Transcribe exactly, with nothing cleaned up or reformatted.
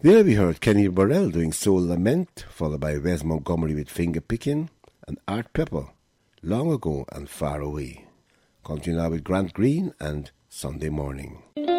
There we heard Kenny Burrell doing Soul Lament, followed by Wes Montgomery with Finger Picking, and Art Pepper, Long Ago and Far Away. Continue now with Grant Green and Sunday Morning.